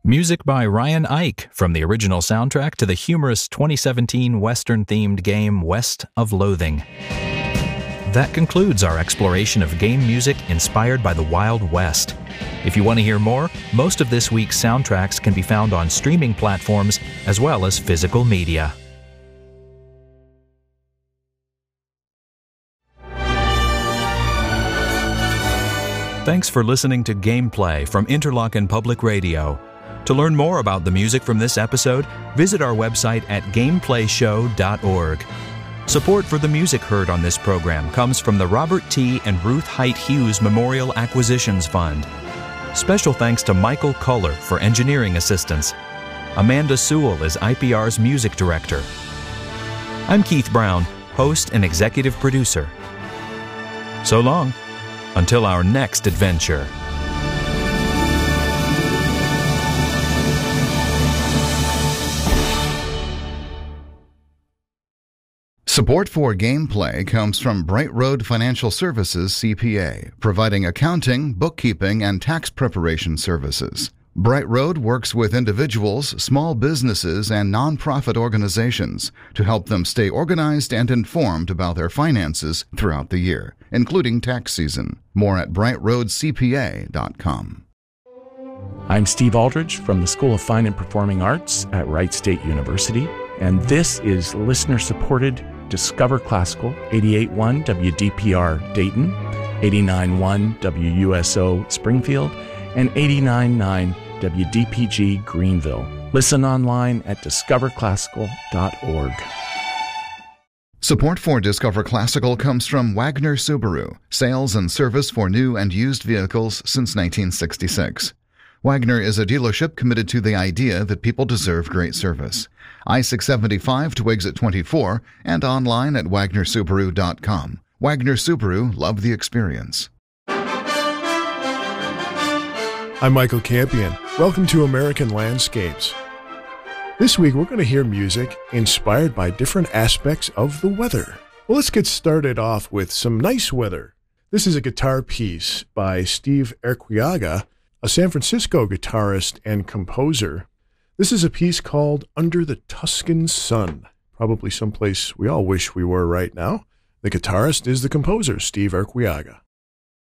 Music by Ryan Ike from the original soundtrack to the humorous 2017 Western-themed game West of Loathing. That concludes our exploration of game music inspired by the Wild West. If you want to hear more, most of this week's soundtracks can be found on streaming platforms as well as physical media. Thanks for listening to Gameplay from Interlochen Public Radio. To learn more about the music from this episode, visit our website at gameplayshow.org. Support for the music heard on this program comes from the Robert T. and Ruth Height Hughes Memorial Acquisitions Fund. Special thanks to Michael Culler for engineering assistance. Amanda Sewell is IPR's music director. I'm Keith Brown, host and executive producer. So long, until our next adventure. Support for Gameplay comes from Bright Road Financial Services CPA, providing accounting, bookkeeping, and tax preparation services. Bright Road works with individuals, small businesses, and nonprofit organizations to help them stay organized and informed about their finances throughout the year, including tax season. More at brightroadcpa.com. I'm Steve Aldridge from the School of Fine and Performing Arts at Wright State University, and this is listener-supported Discover Classical, 88.1 WDPR Dayton, 89.1 WUSO Springfield, and 89.9 WDPG Greenville. Listen online at discoverclassical.org. Support for Discover Classical comes from Wagner Subaru, sales and service for new and used vehicles since 1966. Wagner is a dealership committed to the idea that people deserve great service. I-675 to exit 24 and online at wagnersubaru.com. Wagner Subaru, love the experience. I'm Michael Campion. Welcome to American Landscapes. This week we're going to hear music inspired by different aspects of the weather. Well, let's get started off with some nice weather. This is a guitar piece by Steve Erquiaga, a San Francisco guitarist and composer. This is a piece called Under the Tuscan Sun, probably someplace we all wish we were right now. The guitarist is the composer, Steve Erquiaga.